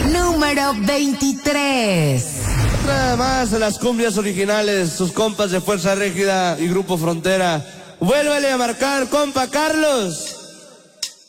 Número 23. Nada más las cumbias originales, sus compas de Fuerza Régida y Grupo Frontera. Vuélvele a marcar, compa Carlos.